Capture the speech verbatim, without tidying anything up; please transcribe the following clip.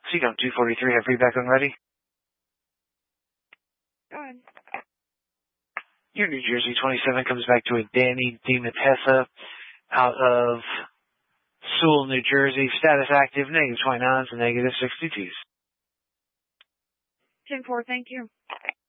Seacom two forty-three, have feedback when ready. Go ahead. Your New Jersey twenty-seven comes back to a Danny DiMattesa out of Sewell, New Jersey. Status active, negative twenty-nines and negative sixty-twos. ten four, thank you.